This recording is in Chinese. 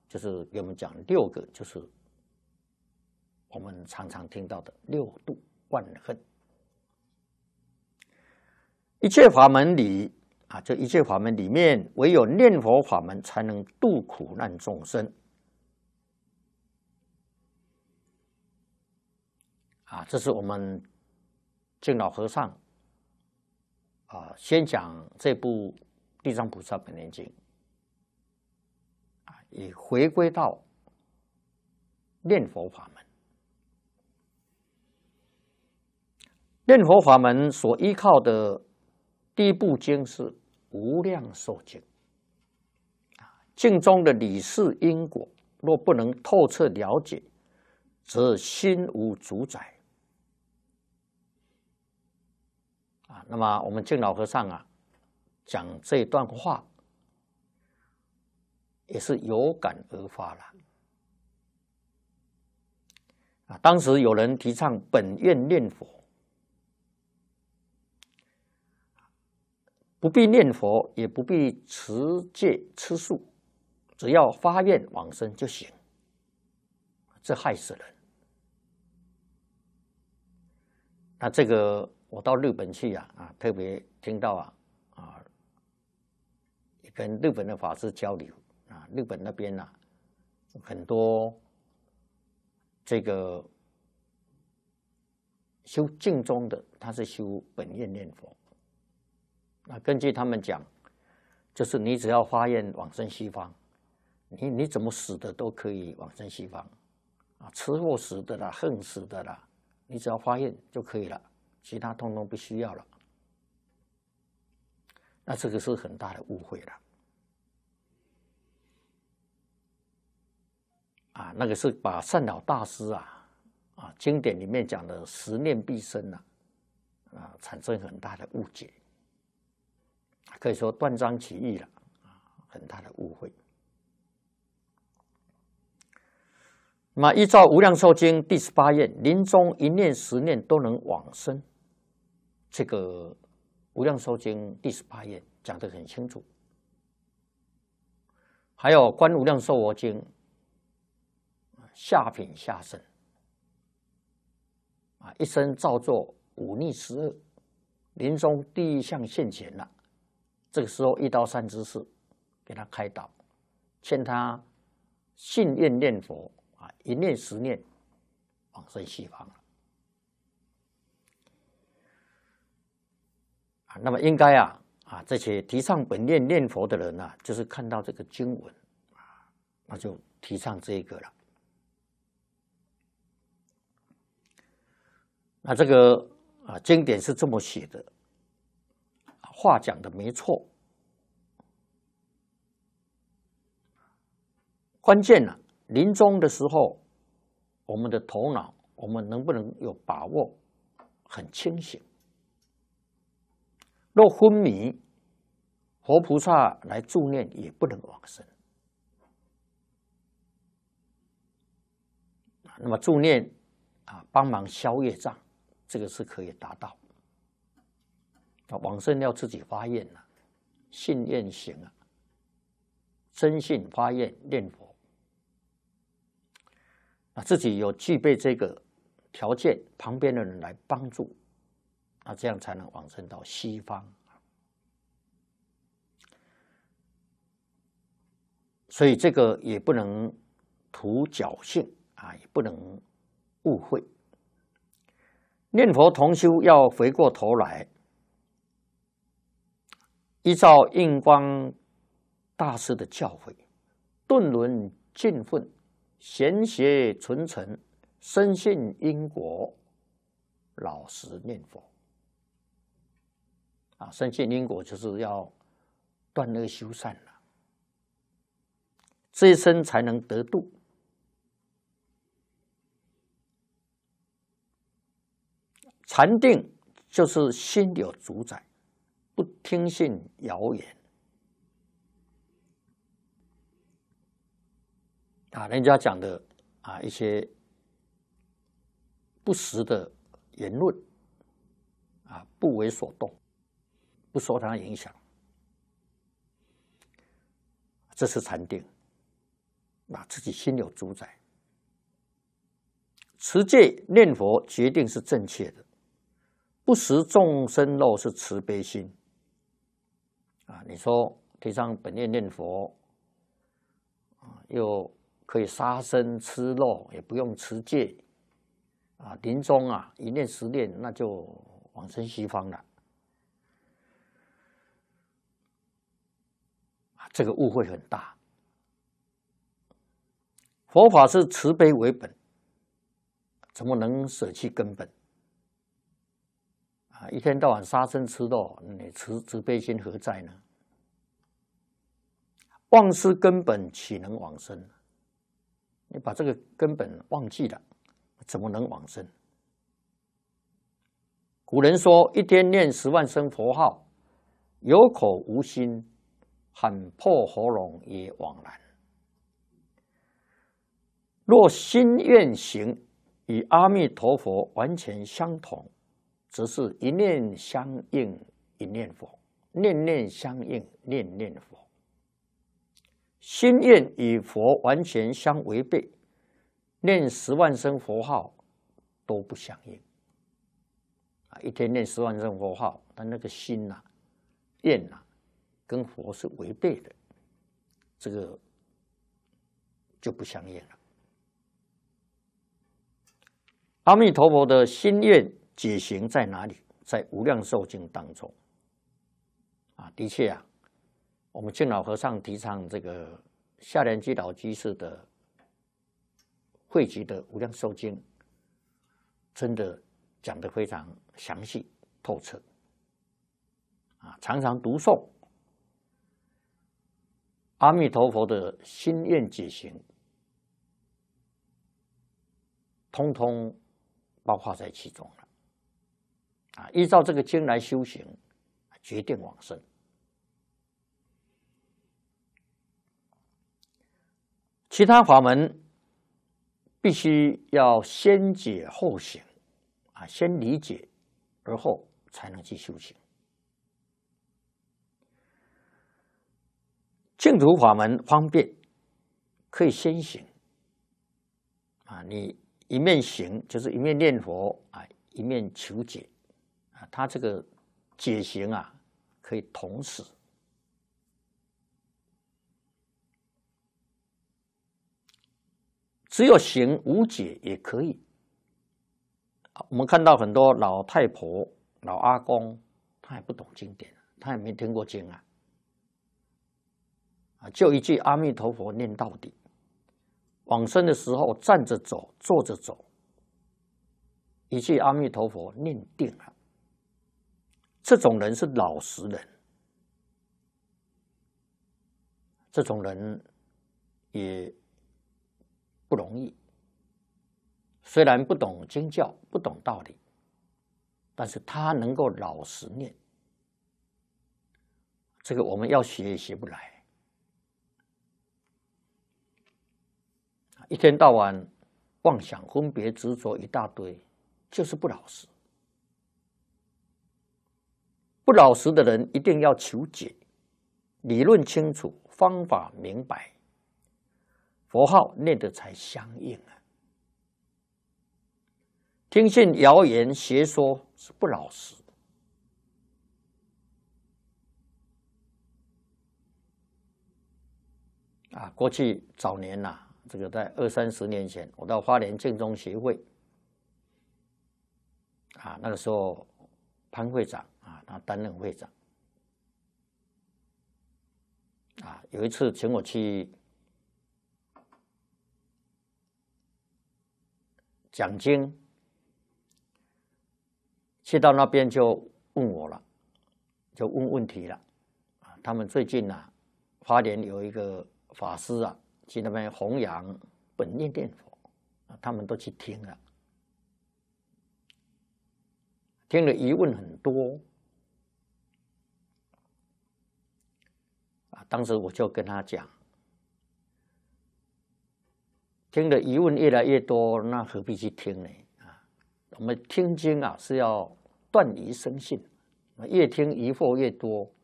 就是给我们讲6个，就是我们常常听到的6度万恨。一切法门里啊，这一切法门里面，唯有念佛法门才能度苦难众生。啊，这是我们净老和尚啊，先讲这部《地藏菩萨本愿经》啊，也回归到念佛法门。念佛法门所依靠的第一部经是《无量寿经》。经中的理事因果，若不能透彻了解，则心无主宰。那么我们净老和尚啊，讲这段话，也是有感而发了。当时有人提倡本愿念佛，不必念佛，也不必持戒吃素，只要发愿往生就行。这害死人。那这个我到日本去特别听到跟日本的法师交流日本那边很多这个修净宗的，他是修本愿念佛。根据他们讲，就是你只要发愿往生西方，你怎么死的都可以往生西方吃货死的啦，横死的啦，你只要发愿就可以了，其他通通不需要了。那这个是很大的误会了那个是把善导大师经典里面讲的十念必生产生很大的误解，可以说断章取义了很大的误会。那么依照《无量寿经》第18愿，临终一念10念都能往生。这个《无量寿经》第18愿讲得很清楚。还有《观无量寿佛经》下品下生一生造作忤逆十恶，临终第一项现前了。这个时候一刀三知识给他开导，劝他信愿念佛一念10念往生西方了。那么应该这些提倡本愿念佛的人就是看到这个经文那就提倡这个了。那这个经典是这么写的，话讲的没错，关键临终的时候，我们的头脑，我们能不能有把握很清醒？若昏迷，活菩萨来助念也不能往生。那么助念帮忙消业障，这个是可以达到。往生要自己发愿信愿行真信发愿念佛自己有具备这个条件，旁边的人来帮助这样才能往生到西方。所以这个也不能图侥幸也不能误会。念佛同修要回过头来，依照印光大师的教诲，顿轮尽分，贤邪纯诚，深信因果，老实念佛深信因果就是要断恶修善了，这一生才能得度。禅定就是心有主宰，不听信谣言人家讲的一些不实的言论不为所动，不受它影响，这是禅定自己心有主宰。持戒念佛决定是正确的，不食众生肉是慈悲心。你说提倡本愿念佛，又可以杀生吃肉，也不用持戒，临终一念十念，那就往生西方了。这个误会很大。佛法是慈悲为本，怎么能舍弃根本？一天到晚杀生吃肉，你慈悲心何在呢？忘失根本，岂能往生？你把这个根本忘记了，怎么能往生？古人说：“一天念10万声佛号，有口无心，喊破喉咙也枉然。”若心愿行与阿弥陀佛完全相同，则是一念相应一念佛，念念相应念念佛。心愿与佛完全相违背，念10万声佛号都不相应。一天念10万声佛号，但那个心愿跟佛是违背的，这个就不相应了。阿弥陀佛的心愿解行在哪里？在《无量寿经》当中。的确我们净老和尚提倡这个下莲居老居士的汇集的《无量寿经》，真的讲得非常详细透彻。常常读诵阿弥陀佛的心愿解行，通通包括在其中了。依照这个经来修行，决定往生。其他法门必须要先解后行，先理解而后才能去修行。净土法门方便，可以先行。你一面行就是一面念佛一面求解他这个解行可以同时。只有行无解也可以。我们看到很多老太婆、老阿公，他也不懂经典，他也没听过经就一句阿弥陀佛念到底。往生的时候站着走，坐着走，一句阿弥陀佛念定了。这种人是老实人，这种人也不容易。虽然不懂经教，不懂道理，但是他能够老实念，这个我们要学也学不来。一天到晚妄想分别执着一大堆，就是不老实。不老实的人一定要求解，理论清楚，方法明白，佛号念得才相应听信谣言邪说是不老实。过去早年这个在20-30年前，我到花莲净宗协会那个时候潘会长他担任会长有一次请我去讲经，去到那边就问我了，就问问题了他们最近花莲有一个法师去那边弘扬本愿念佛他们都去听了，听了疑问很多当时我就跟他讲，听的疑问越来越多，那何必去听呢？我们听经是要断疑生信，越听疑惑越多，